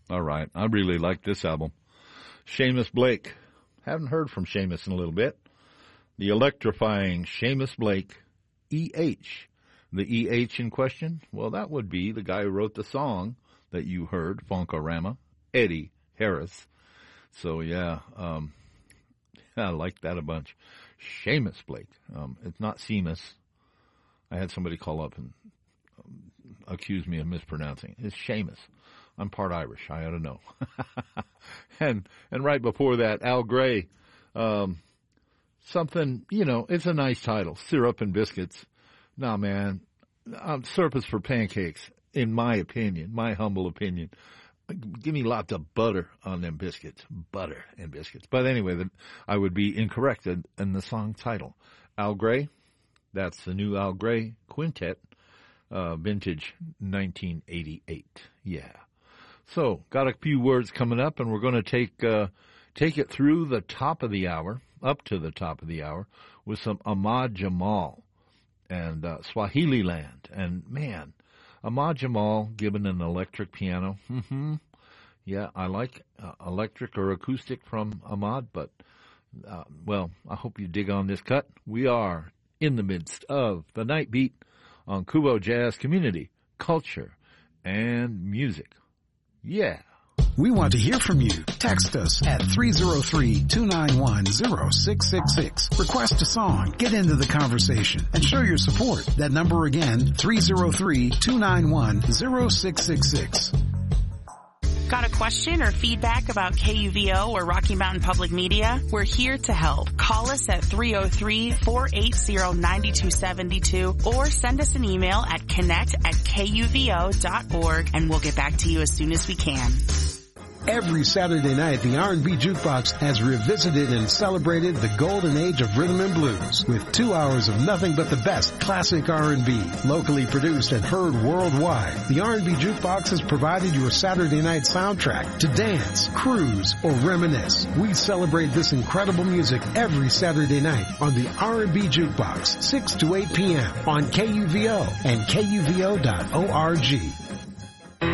All right. I really like this album. Seamus Blake. Haven't heard from Seamus in a little bit. The electrifying Seamus Blake, E.H. The E.H. in question, well, that would be the guy who wrote the song that you heard, Funkorama, Eddie Harris. So, yeah, I like that a bunch. Seamus Blake. It's not Seamus. I had somebody call up and accuse me of mispronouncing. It's Seamus. I'm part Irish. I ought to know. and right before that, Al Gray, something, it's a nice title, Syrup and Biscuits. Nah, man, syrup is for pancakes, in my opinion, my humble opinion. Give me lots of butter on them biscuits. Butter and biscuits. But anyway, I would be incorrect in the song title. Al Gray, that's the new Al Gray Quintet, vintage 1988. Yeah. So, got a few words coming up, and we're going to take it through the top of the hour, up to the top of the hour, with some Ahmad Jamal and Swahili Land. And, man, Ahmad Jamal given an electric piano. Yeah, I like electric or acoustic from Ahmad, but, I hope you dig on this cut. We are in the midst of the Night Beat on Kubo Jazz Community, Culture, and Music. Yeah. We want to hear from you. Text us at 303-291-0666. Request a song, get into the conversation, and show your support. That number again, 303-291-0666. Got a question or feedback about KUVO or Rocky Mountain Public Media? We're here to help. Call us at 303-480-9272 or send us an email at connect@kuvo.org and we'll get back to you as soon as we can. Every Saturday night, the R&B Jukebox has revisited and celebrated the golden age of rhythm and blues with 2 hours of nothing but the best classic R&B, locally produced and heard worldwide. The R&B Jukebox has provided your Saturday night soundtrack to dance, cruise, or reminisce. We celebrate this incredible music every Saturday night on the R&B Jukebox, 6 to 8 p.m. on KUVO and KUVO.org.